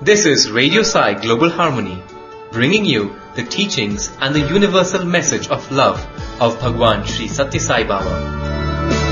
This is Radio Sai Global Harmony, bringing you the teachings and the universal message of love of Bhagwan Sri Satya Sai Baba.